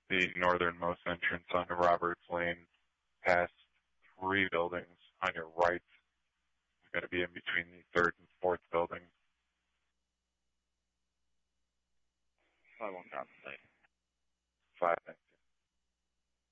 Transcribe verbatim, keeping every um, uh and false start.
the northernmost entrance onto Roberts Lane, past three buildings on your right. It's going to be in between the third and fourth building. five one compensate. Five.